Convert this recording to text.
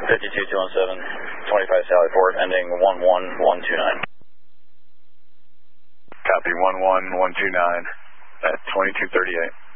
52217, 25 Sally Port, ending 11129. Copy 11129 at 2238.